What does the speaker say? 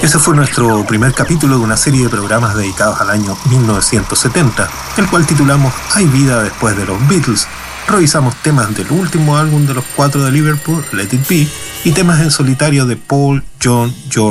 Ese fue nuestro primer capítulo de una serie de programas dedicados al año 1970, el cual titulamos Hay vida después de los Beatles. Revisamos temas del último álbum de los 4 de Liverpool, Let It Be, y temas en solitario de Paul, John, George